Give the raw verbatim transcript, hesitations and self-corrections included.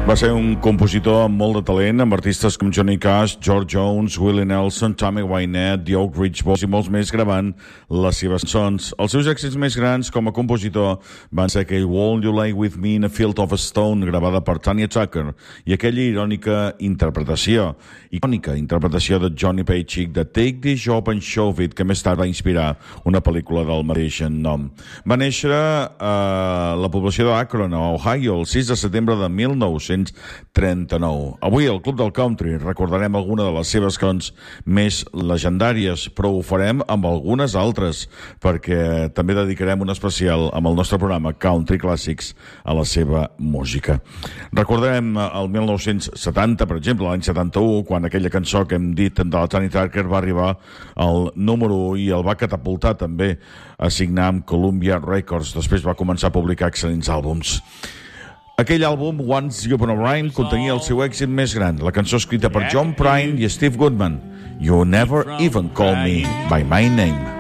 Va ser un compositor amb molt de talent, amb artistes com Johnny Cash, George Jones, Willie Nelson, Tammy Wynette, The Oak Ridge Boys i molts més gravant les seves cançons. Els seus èxits més grans com a compositor van ser aquell Won't You Lay With Me in a Field of Stone, gravada per Tanya Tucker, i aquella irònica interpretació, icònica interpretació de Johnny Paycheck de Take This Job and Shove It, que més tard va inspirar una pel·lícula del mateix nom. Va néixer a la població d'Akron, a Ohio, el sis de setembre de mil nou-cents trenta-nou. Avui al Club del Country recordarem alguna de les seves cançons més legendàries, però ho farem amb algunes altres, perquè també dedicarem un especial amb el nostre programa Country Classics a la seva música. Recordarem el mil nou-cents setanta, per exemple, l'any setanta-u, quan aquella cançó que hem dit de la Tanya Tucker va arribar al número u i el va catapultar també a signar amb Columbia Records. Després va començar a publicar excel·lents àlbums. Aquell àlbum, Once Upon a Rhyme, contenia el seu èxit més gran, la cançó escrita per John Prine i Steve Goodman, You Never Even Call Me By My Name.